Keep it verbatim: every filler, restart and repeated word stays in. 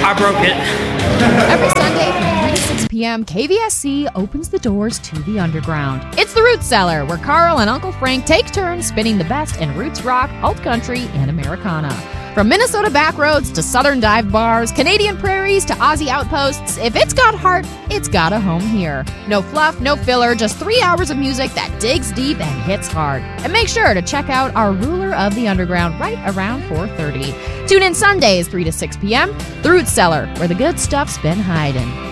I broke it. Every Sunday from three to six p.m., K V S C opens the doors to the underground. It's the Roots Cellar, where Carl and Uncle Frank take turns spinning the best in roots rock, alt country, and Americana. From Minnesota backroads to southern dive bars, Canadian prairies to Aussie outposts, if it's got heart, it's got a home here. No fluff, no filler, just three hours of music that digs deep and hits hard. And make sure to check out our Ruler of the Underground right around four thirty. Tune in Sundays, three to six p.m., The Roots Cellar, where the good stuff's been hiding.